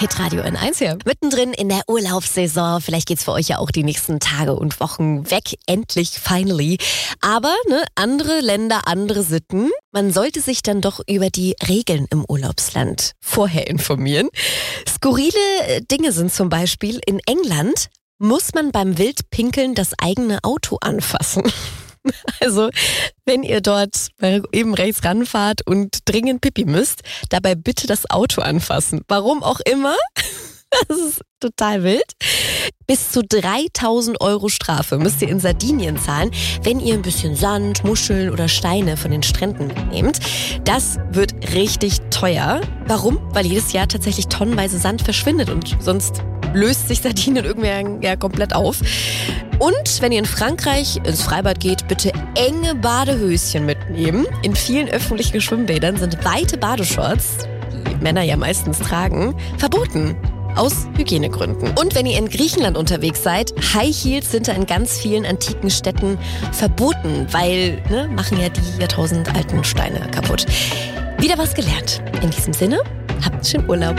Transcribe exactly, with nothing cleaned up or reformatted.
Hitradio N eins hier. Mittendrin in der Urlaubssaison. Vielleicht geht's für euch ja auch die nächsten Tage und Wochen weg. Endlich, finally. Aber ne, andere Länder, andere Sitten. Man sollte sich dann doch über die Regeln im Urlaubsland vorher informieren. Skurrile Dinge sind zum Beispiel, in England muss man beim Wildpinkeln das eigene Auto anfassen. Also, wenn ihr dort eben rechts ranfahrt und dringend Pipi müsst, dabei bitte das Auto anfassen. Warum auch immer. Das ist total wild. Bis zu dreitausend Euro Strafe müsst ihr in Sardinien zahlen, wenn ihr ein bisschen Sand, Muscheln oder Steine von den Stränden nehmt. Das wird richtig teuer. Warum? Weil jedes Jahr tatsächlich tonnenweise Sand verschwindet und sonst löst sich Sardinien irgendwann ja komplett auf. Und wenn ihr in Frankreich ins Freibad geht, bitte enge Badehöschen mitnehmen. In vielen öffentlichen Schwimmbädern sind weite Badeshorts, die Männer ja meistens tragen, verboten. Aus Hygienegründen. Und wenn ihr in Griechenland unterwegs seid, High Heels sind da in ganz vielen antiken Städten verboten, weil, ne, machen ja die jahrtausendalten Steine kaputt. Wieder was gelernt. In diesem Sinne, habt einen schönen Urlaub.